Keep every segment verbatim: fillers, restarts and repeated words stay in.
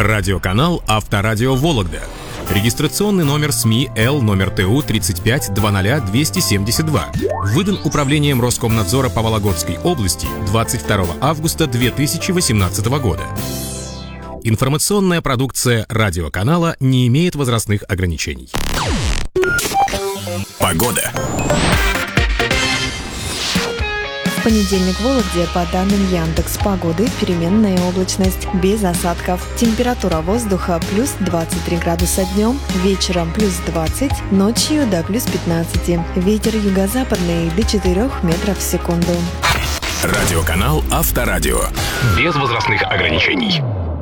Радиоканал «Авторадио Вологда». Регистрационный номер СМИ Л номер Т У тридцать пять двадцать двести семьдесят два. Выдан Управлением Роскомнадзора по Вологодской области двадцать второго августа две тысячи восемнадцатого года. Информационная продукция радиоканала не имеет возрастных ограничений. Погода. В понедельник в Вологде, по данным Яндекс.Погоды, переменная облачность, без осадков. Температура воздуха плюс двадцать три градуса днем, вечером плюс двадцать, ночью до плюс пятнадцать. Ветер юго-западный до четырёх метров в секунду. Радиоканал «Авторадио». Без возрастных ограничений.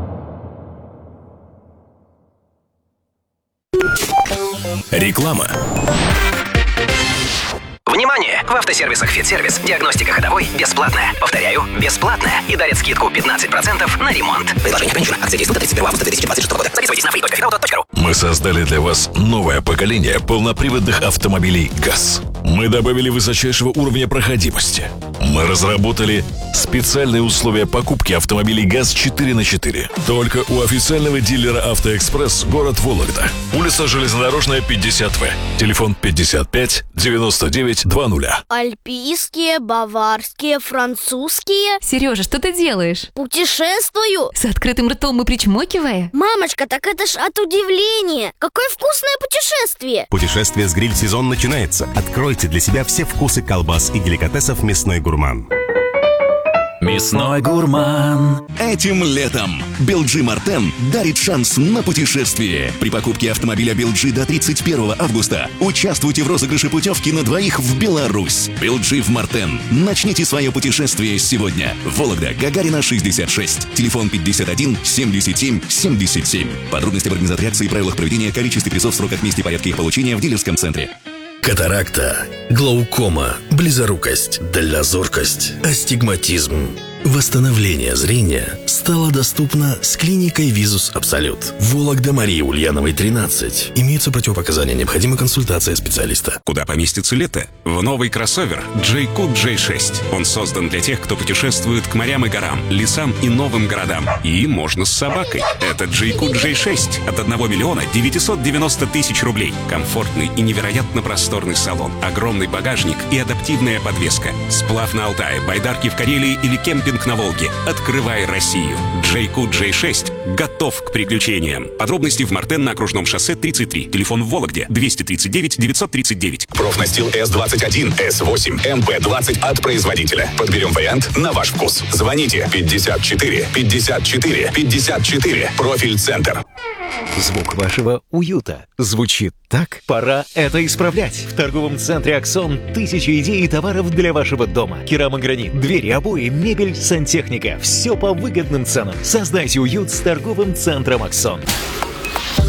Реклама. Внимание! В автосервисах «Фитсервис» диагностика ходовой бесплатная. Повторяю, бесплатная. И дарит скидку пятнадцать процентов на ремонт. Предложение ограничено. Акция действует до тридцать первого августа две тысячи двадцать шестого года. Записывайтесь на фри точка фидауто точка ру. Мы создали для вас новое поколение полноприводных автомобилей ГАЗ. Мы добавили высочайшего уровня проходимости. Мы разработали специальные условия покупки автомобилей ГАЗ четыре на четыре. Только у официального дилера «Автоэкспресс», город Вологда. Улица Железнодорожная, пятьдесят В. Телефон пятьдесят пять девяносто девять двадцать. Альпийские, баварские, французские. Сережа, что ты делаешь? Путешествую. С открытым ртом и причмокивая? Мамочка, так это ж от удивления. Какое вкусное путешествие. Путешествие с гриль-сезон начинается. Откройте для себя все вкусы колбас и деликатесов «Мясной гурман». Мясной гурман. Этим летом би эл джи Мартен дарит шанс на путешествие. При покупке автомобиля би эл джи до тридцать первого августа участвуйте в розыгрыше путевки на двоих в Беларусь. би эл джи в Мартен. Начните свое путешествие сегодня. Вологда, Гагарина, шестьдесят шесть. Телефон пятьдесят один семьдесят семь семьдесят семь. Подробности в организации акции и правилах проведения, количестве призов, сроках, месте, порядке их получения в дилерском центре. Катаракта, глаукома, близорукость, дальнозоркость, астигматизм. Восстановление зрения стало доступно с клиникой Визус Абсолют. Вологда, Марии Ульяновой, тринадцать. Имеются противопоказания, необходима консультация специалиста. Куда поместится лето? В новый кроссовер джей кью джей шесть. Он создан для тех, кто путешествует к морям и горам, лесам и новым городам. И можно с собакой. Это джей кью джей шесть от одного миллиона девятьсот девяносто тысяч рублей. Комфортный и невероятно просторный салон, огромный багажник и адаптивная подвеска. Сплав на Алтае, байдарки в Карелии или кемпинг на Волге. Открывай Россию. джей кью джей шесть готов к приключениям. Подробности в Мартен на окружном шоссе тридцать три. Телефон в Вологде двести тридцать девять девятьсот тридцать девять. Профнастил эс двадцать один, эс восемь, эм пэ двадцать от производителя. Подберем вариант на ваш вкус. Звоните пятьдесят четыре пятьдесят четыре пятьдесят четыре. Профиль-центр. Звук вашего уюта звучит так? Пора это исправлять. В торговом центре «Аксон» тысячи идей и товаров для вашего дома. Керамогранит, двери, обои, мебель, сантехника. Все по выгодным ценам. Создайте уют с торговым центром «Аксон».